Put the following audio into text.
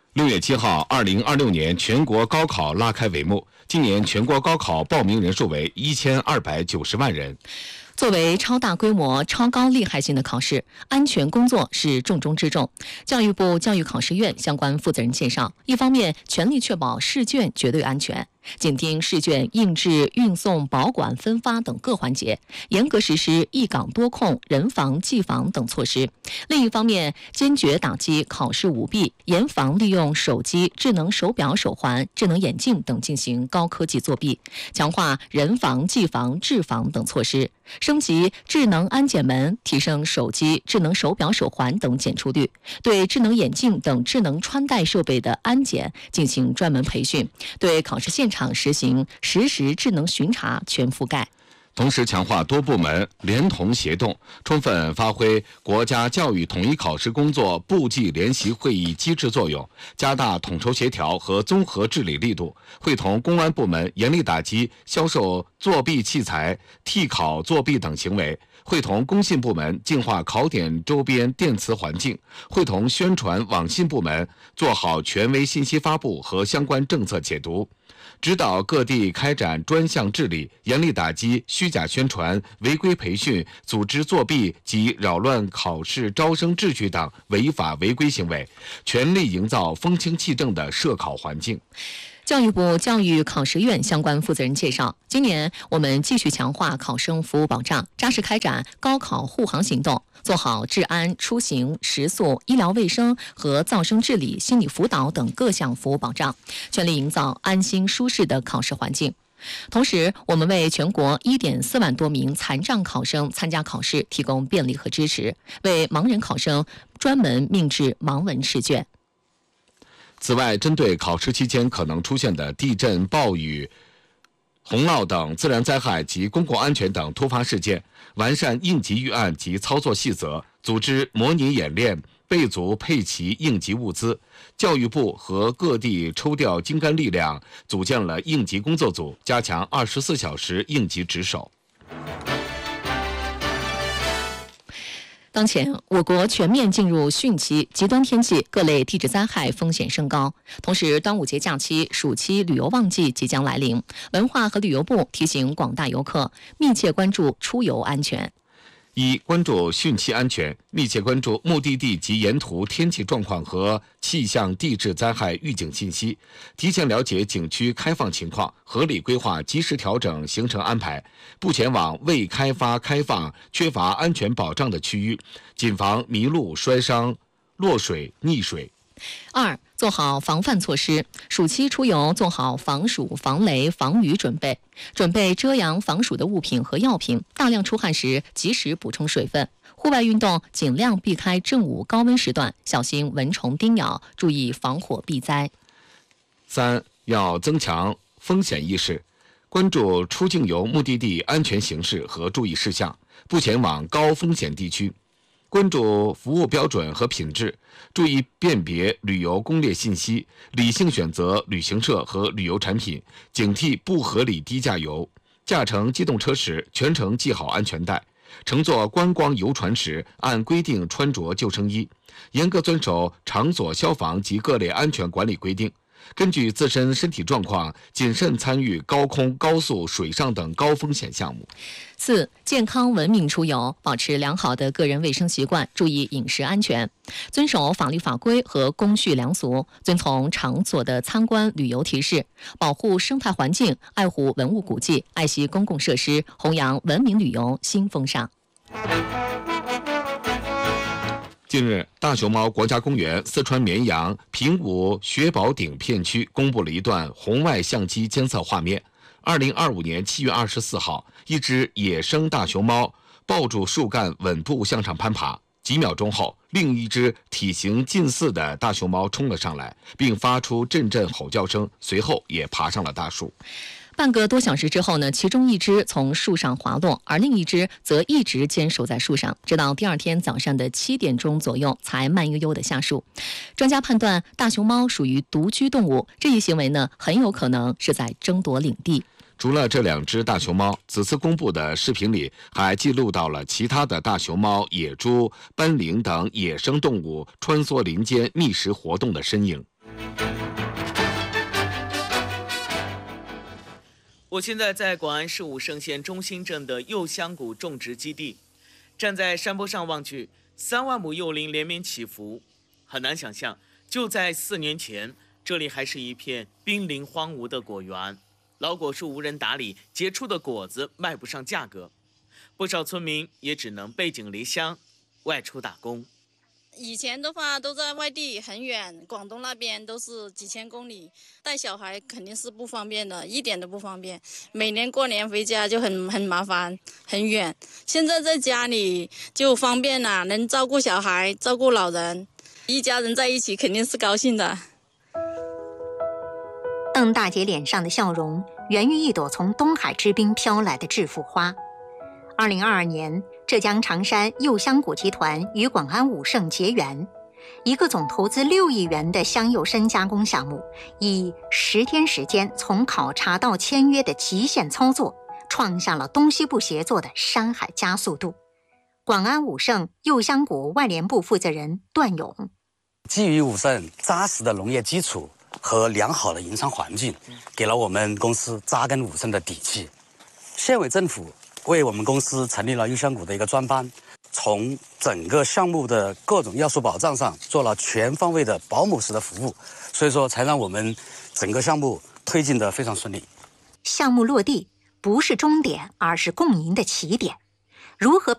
6月7号，2026年全国高考拉开帷幕。今年全国高考报名人数为1290万人。 作为超大规模、超高厉害性的考试，安全工作是重中之重。教育部教育考试院相关负责人介绍，一方面全力确保试卷绝对安全，紧盯试卷印制、运送、保管、分发等各环节，严格实施一岗多控、人防、技防等措施；另一方面，坚决打击考试舞弊，严防利用手机、智能手表、手环、智能眼镜等进行高科技作弊，强化人防、技防、治防等措施，升级智能安检门，提升手机、智能手表、手环等检出率，对智能眼镜等智能穿戴设备的安检进行专门培训，对考试现场实行实时智能巡查全覆盖。 同时强化多部门联同协动，充分发挥国家教育统一考试工作部际联席会议机制作用，加大统筹协调和综合治理力度，会同公安部门严厉打击销售作弊器材、替考作弊等行为，会同工信部门净化考点周边电磁环境，会同宣传网信部门做好权威信息发布和相关政策解读，指导各地开展专项治理，严厉打击虚假宣传、违规培训、组织作弊及扰乱考试招生秩序等违法违规行为，全力营造风清气正的设考环境。 教育部教育考试院相关负责人介绍，今年我们继续强化考生服务保障，扎实开展高考护航行动，做好治安、出行、食宿、医疗卫生和噪声治理、心理辅导等各项服务保障，全力营造安心舒适的考试环境。同时，我们为全国1.4万多名残障考生参加考试提供便利和支持，为盲人考生专门命制盲文试卷。 此外，针对考试期间可能出现的地震、暴雨、洪涝等自然灾害及公共安全等突发事件，完善应急预案及操作细则，组织模拟演练，备足配齐应急物资。教育部和各地抽调精干力量，组建了应急工作组，加强24小时应急值守。 当前，我国全面进入汛期，极端天气、各类地质灾害风险升高。同时，端午节假期、暑期旅游旺季即将来临，文化和旅游部提醒广大游客密切关注出游安全。 一、关注汛期安全，密切关注目的地及沿途天气状况和气象地质灾害预警信息，提前了解景区开放情况，合理规划，及时调整行程安排，不前往未开发、开放、缺乏安全保障的区域，谨防迷路、摔伤、落水、溺水。 2、做好防范措施，暑期出游做好防暑、防雷、防雨准备，准备遮阳防暑的物品和药品，大量出汗时及时补充水分。户外运动尽量避开正午高温时段，小心蚊虫叮咬，注意防火避灾。 3、要增强风险意识，关注出境游目的地安全形势和注意事项，不前往高风险地区。关注服务标准和品质，注意辨别旅游攻略信息，理性选择旅行社和旅游产品，警惕不合理低价游。驾乘机动车时，全程系好安全带；乘坐观光游船时，按规定穿着救生衣，严格遵守场所消防及各类安全管理规定。根据自身身体状况，谨慎参与高空、高速、水上等高风险项目。 4、健康文明出游，保持良好的个人卫生习惯，注意饮食安全，遵守法律法规和公序良俗，遵从场所的参观旅游提示，保护生态环境，爱护文物古迹，爱惜公共设施，弘扬文明旅游新风尚。 近日，大熊猫国家公园四川绵阳平武雪宝顶片区公布了一段红外相机监测画面。2025年7月24号，一只野生大熊猫抱住树干稳步向上攀爬，几秒钟后，另一只体型近似的大熊猫冲了上来，并发出阵阵吼叫声，随后也爬上了大树。 半个多小时之后呢，其中一只从树上滑落，而另一只则一直坚守在树上，直到第二天早上的7点钟左右才慢悠悠地下树。专家判断，大熊猫属于独居动物，这一行为呢，很有可能是在争夺领地。 除了这两只大熊猫，此次公布的视频里还记录到了其他的大熊猫、野猪、斑羚等野生动物穿梭林间觅食活动的身影。 我现在在广安市武胜县中心镇的柚香谷种植基地，站在山坡上望去，3万亩柚林连绵起伏，很难想象，就在4年前，这里还是一片濒临荒芜的果园，老果树无人打理，结出的果子卖不上价格，不少村民也只能背井离乡，外出打工。 以前的话都在外地很远，广东那边都是几千公里，带小孩肯定是不方便的，一点都不方便。每年过年回家就很麻烦，很远。现在在家里就方便了，能照顾小孩，照顾老人，一家人在一起肯定是高兴的。 邓大姐脸上的笑容源于一朵从东海之滨飘来的致富花。2022年，浙江常山柚香谷集团与广安武胜结缘，一个总投资6亿元的香柚深加工项目，以10天时间从考察到签约的极限操作，创下了东西部协作的山海加速度。广安武胜柚香谷外联部负责人段勇： 基于武胜扎实的农业基础和良好的营商环境，给了我们公司扎根武胜的底气。县委政府为我们公司成立了柚香谷的一个专班，从整个项目的各种要素保障上做了全方位的保姆式的服务，所以说才让我们整个项目推进得非常顺利。 项目落地不是终点，而是共赢的起点。如何